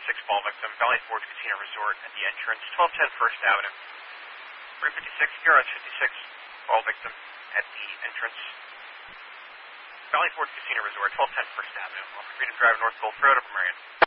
ball victim, Valley Forge Casino Resort at the entrance, 1210 First Avenue. 356, PRS 56, ball victim at the entrance, Valley Forge Casino Resort, 1210 First Avenue, off Freedom Drive, North Gulf Road, Upper Marion.